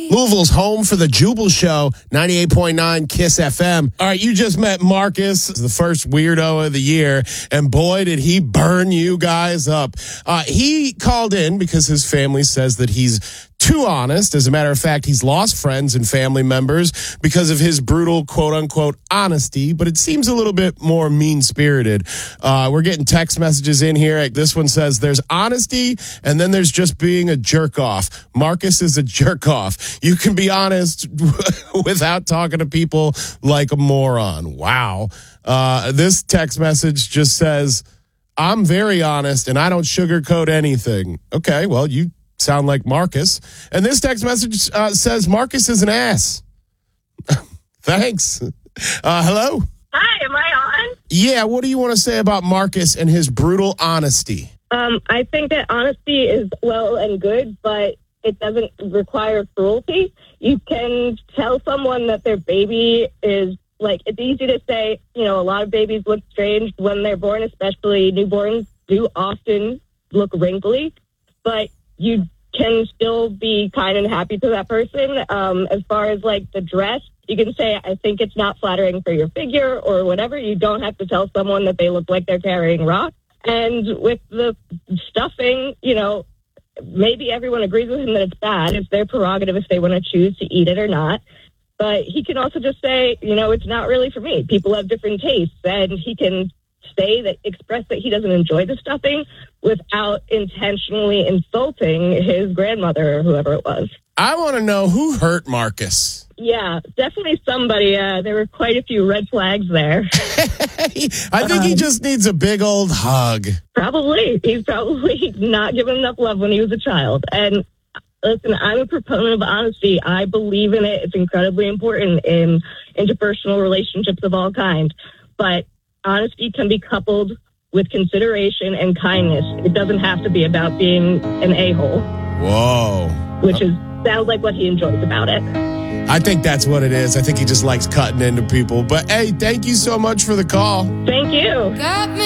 Louisville's home for the Jubal Show, 98.9 KISS FM. All right, you just met Marcus, the first weirdo of the year, and boy, did he burn you guys up. He called in because his family says that he's too honest. As a matter of fact, he's lost friends and family members because of his brutal, quote-unquote, honesty, but it seems a little bit more mean-spirited. We're getting text messages in here. This one says, there's honesty, and then there's just being a jerk-off. Marcus is a jerk-off. You can be honest without talking to people like a moron. Wow. This text message just says, I'm very honest, and I don't sugarcoat anything. Okay, well, you sound like Marcus. And this text message says Marcus is an ass. Thanks. Hello? Hi, am I on? Yeah, what do you want to say about Marcus and his brutal honesty? I think that honesty is well and good, but it doesn't require cruelty. You can tell someone that their baby is, like, it's easy to say, you know, a lot of babies look strange when they're born, especially newborns do often look wrinkly, but you can still be kind and happy to that person. As far as, like, the dress, you can say, I think it's not flattering for your figure or whatever. You don't have to tell someone that they look like they're carrying rocks. And with the stuffing, you know, maybe everyone agrees with him that it's bad. It's their prerogative if they want to choose to eat it or not. But he can also just say, you know, it's not really for me. People have different tastes. And he can express that he doesn't enjoy the stuffing without intentionally insulting his grandmother or whoever it was. I want to know who hurt Marcus. Yeah, definitely somebody. There were quite a few red flags there. I think he just needs a big old hug. Probably. He's probably not given enough love when he was a child. And listen, I'm a proponent of honesty. I believe in it. It's incredibly important in interpersonal relationships of all kinds. But honesty can be coupled with consideration and kindness. It doesn't have to be about being an a-hole. Whoa. Which sounds like what he enjoys about it. I think that's what it is. I think he just likes cutting into people. But, hey, thank you so much for the call. Thank you. Got me